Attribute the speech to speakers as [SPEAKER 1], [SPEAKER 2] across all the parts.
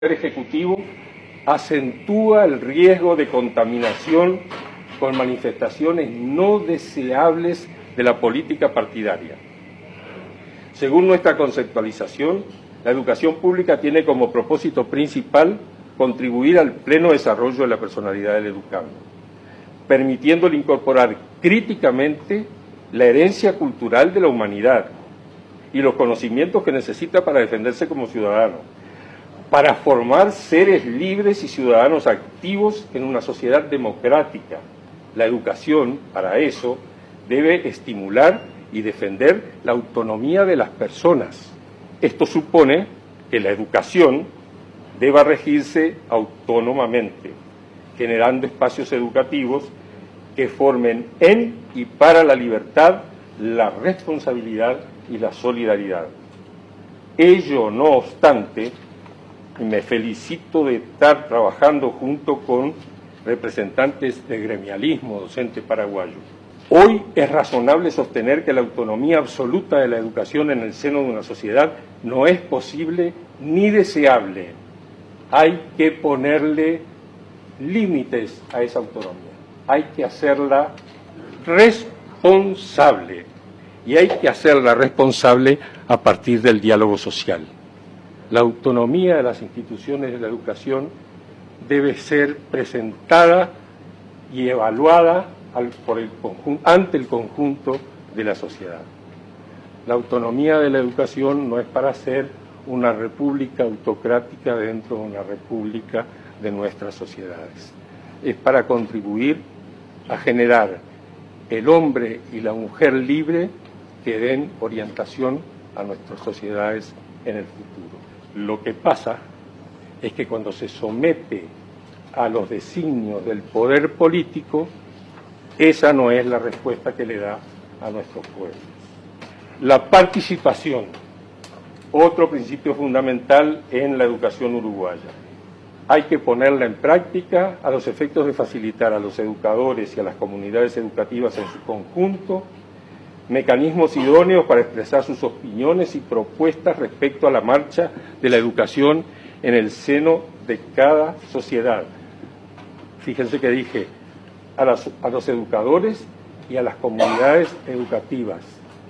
[SPEAKER 1] Ejecutivo acentúa el riesgo de contaminación con manifestaciones no deseables de la política partidaria. Según nuestra conceptualización, la educación pública tiene como propósito principal contribuir al pleno desarrollo de la personalidad del educando, permitiéndole incorporar críticamente la herencia cultural de la humanidad y los conocimientos que necesita para defenderse como ciudadano, para formar seres libres y ciudadanos activos en una sociedad democrática. La educación, para eso, debe estimular y defender la autonomía de las personas. Esto supone que la educación deba regirse autónomamente, generando espacios educativos que formen en y para la libertad, la responsabilidad y la solidaridad. Ello, no obstante, me felicito de estar trabajando junto con representantes del gremialismo docente paraguayo. Hoy es razonable sostener que la autonomía absoluta de la educación en el seno de una sociedad no es posible ni deseable. Hay que ponerle límites a esa autonomía. Hay que hacerla responsable. Y hay que hacerla responsable a partir del diálogo social. La autonomía de las instituciones de la educación debe ser presentada y evaluada ante el conjunto de la sociedad. La autonomía de la educación no es para ser una república autocrática dentro de una república de nuestras sociedades. Es para contribuir a generar el hombre y la mujer libre que den orientación a nuestras sociedades en el futuro. Lo que pasa es que cuando se somete a los designios del poder político, esa no es la respuesta que le da a nuestros pueblos. La participación, otro principio fundamental en la educación uruguaya. Hay que ponerla en práctica a los efectos de facilitar a los educadores y a las comunidades educativas en su conjunto mecanismos idóneos para expresar sus opiniones y propuestas respecto a la marcha de la educación en el seno de cada sociedad. Fíjense que dije a los educadores y a las comunidades educativas,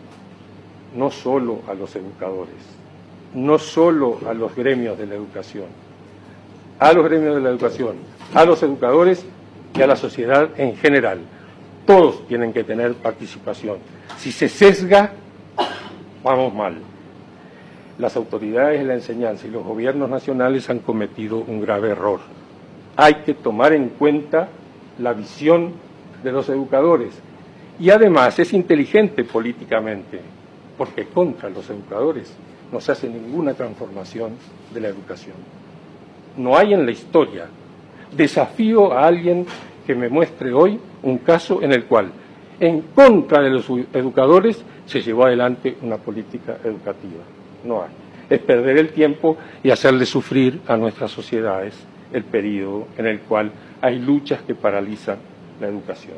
[SPEAKER 1] no solo a los educadores, no solo a los gremios de la educación, a los gremios de la educación, a los educadores y a la sociedad en general. Todos tienen que tener participación. Si se sesga, vamos mal. Las autoridades de la enseñanza y los gobiernos nacionales han cometido un grave error. Hay que tomar en cuenta la visión de los educadores. Y además es inteligente políticamente, porque contra los educadores no se hace ninguna transformación de la educación. No hay en la historia. Desafío a alguien que me muestre hoy un caso en el cual, en contra de los educadores, se llevó adelante una política educativa. No hay. Es perder el tiempo y hacerle sufrir a nuestras sociedades el periodo en el cual hay luchas que paralizan la educación.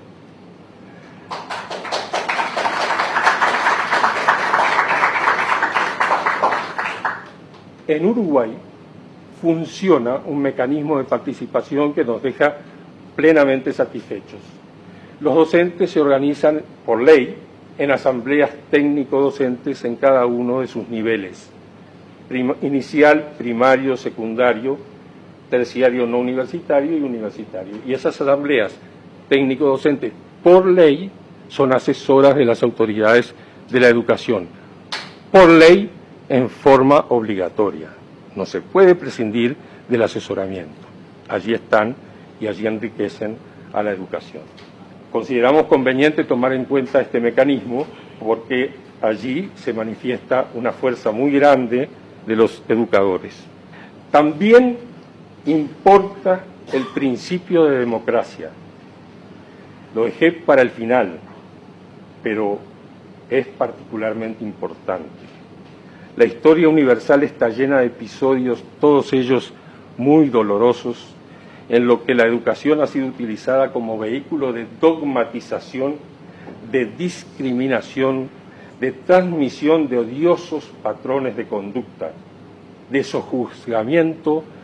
[SPEAKER 1] En Uruguay funciona un mecanismo de participación que nos deja plenamente satisfechos. Los docentes se organizan por ley en asambleas técnico-docentes en cada uno de sus niveles, inicial, primario, secundario, terciario no universitario y universitario. Y esas asambleas técnico-docentes por ley son asesoras de las autoridades de la educación, por ley en forma obligatoria. No se puede prescindir del asesoramiento. Allí están y allí enriquecen a la educación. Consideramos conveniente tomar en cuenta este mecanismo porque allí se manifiesta una fuerza muy grande de los educadores. También importa el principio de democracia. Lo dejé para el final, pero es particularmente importante. La historia universal está llena de episodios, todos ellos muy dolorosos, en lo que la educación ha sido utilizada como vehículo de dogmatización, de discriminación, de transmisión de odiosos patrones de conducta, de sojuzgamiento del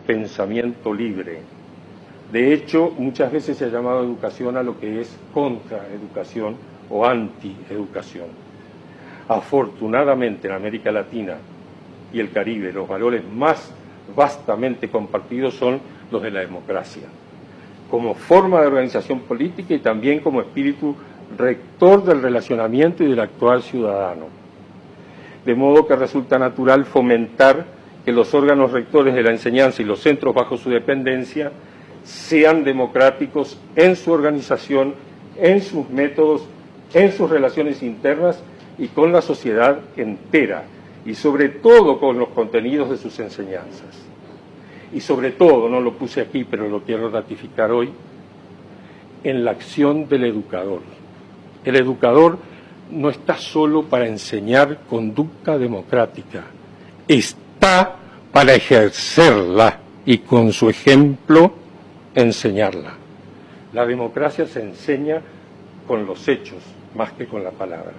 [SPEAKER 1] pensamiento libre. De hecho, muchas veces se ha llamado educación a lo que es contraeducación o antieducación. Afortunadamente, en América Latina y el Caribe, los valores más vastamente compartidos son los de la democracia, como forma de organización política y también como espíritu rector del relacionamiento y del actuar ciudadano. De modo que resulta natural fomentar que los órganos rectores de la enseñanza y los centros bajo su dependencia sean democráticos en su organización, en sus métodos, en sus relaciones internas y con la sociedad entera, y sobre todo con los contenidos de sus enseñanzas. Y sobre todo, no lo puse aquí, pero lo quiero ratificar hoy, en la acción del educador. El educador no está solo para enseñar conducta democrática, está para ejercerla y con su ejemplo enseñarla. La democracia se enseña con los hechos más que con la palabra.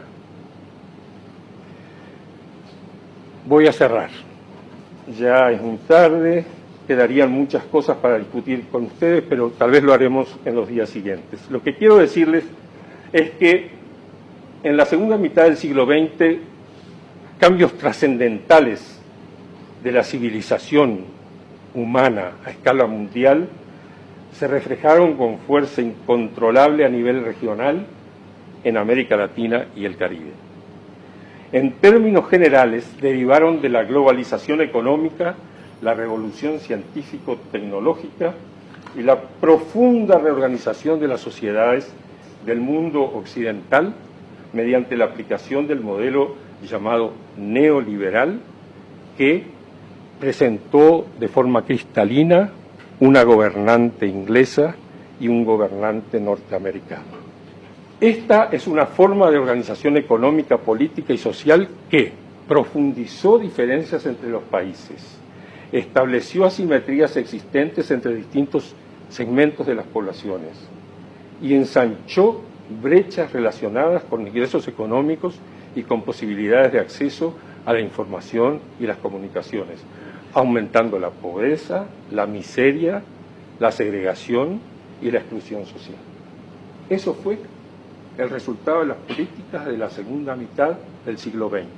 [SPEAKER 1] Voy a cerrar. Ya es muy tarde, quedarían muchas cosas para discutir con ustedes, pero tal vez lo haremos en los días siguientes. Lo que quiero decirles es que en la segunda mitad del siglo XX, cambios trascendentales de la civilización humana a escala mundial se reflejaron con fuerza incontrolable a nivel regional en América Latina y el Caribe. En términos generales, derivaron de la globalización económica, la revolución científico-tecnológica y la profunda reorganización de las sociedades del mundo occidental mediante la aplicación del modelo llamado neoliberal que presentó de forma cristalina una gobernante inglesa y un gobernante norteamericano. Esta es una forma de organización económica, política y social que profundizó diferencias entre los países, estableció asimetrías existentes entre distintos segmentos de las poblaciones y ensanchó brechas relacionadas con ingresos económicos y con posibilidades de acceso a la información y las comunicaciones, aumentando la pobreza, la miseria, la segregación y la exclusión social. Eso fue el resultado de las políticas de la segunda mitad del siglo XX.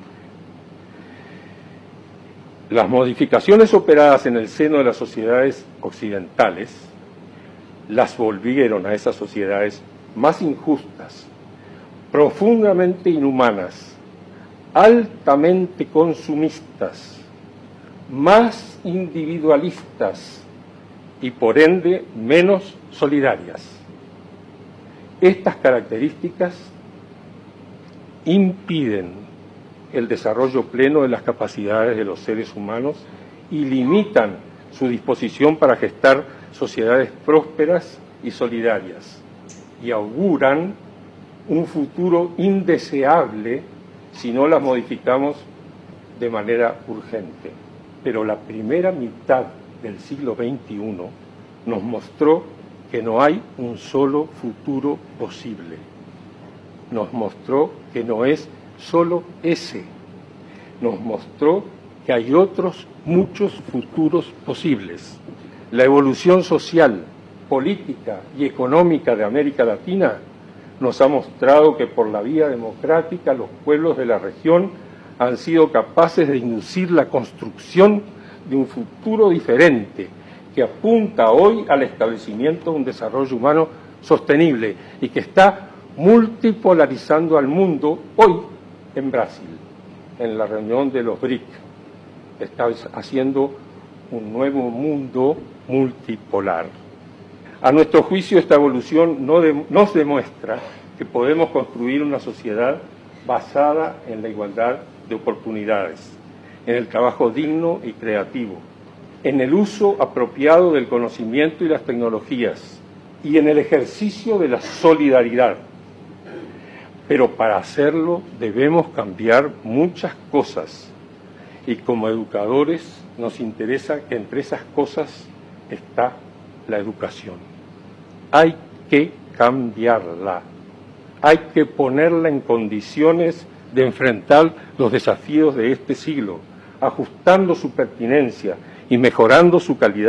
[SPEAKER 1] Las modificaciones operadas en el seno de las sociedades occidentales las volvieron a esas sociedades más injustas, profundamente inhumanas, altamente consumistas, más individualistas y por ende menos solidarias. Estas características impiden el desarrollo pleno de las capacidades de los seres humanos y limitan su disposición para gestar sociedades prósperas y solidarias, y auguran un futuro indeseable si no las modificamos de manera urgente. Pero la primera mitad del siglo XXI nos mostró que no hay un solo futuro posible. Nos mostró que no es solo ese. Nos mostró que hay otros muchos futuros posibles. La evolución social, política y económica de América Latina nos ha mostrado que por la vía democrática los pueblos de la región han sido capaces de inducir la construcción de un futuro diferente que apunta hoy al establecimiento de un desarrollo humano sostenible y que está multipolarizando al mundo hoy en Brasil, en la reunión de los BRIC. Está haciendo un nuevo mundo multipolar. A nuestro juicio, esta evolución nos demuestra que podemos construir una sociedad basada en la igualdad de oportunidades, en el trabajo digno y creativo, en el uso apropiado del conocimiento y las tecnologías y en el ejercicio de la solidaridad. Pero para hacerlo debemos cambiar muchas cosas y como educadores nos interesa que entre esas cosas está la educación. Hay que cambiarla, hay que ponerla en condiciones de enfrentar los desafíos de este siglo, ajustando su pertinencia y mejorando su calidad